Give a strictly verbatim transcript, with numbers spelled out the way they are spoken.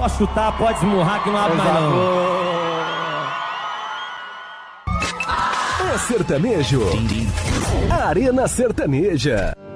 pode chutar, pode esmurrar que não abre mais não. É sertanejo. Arena Sertaneja.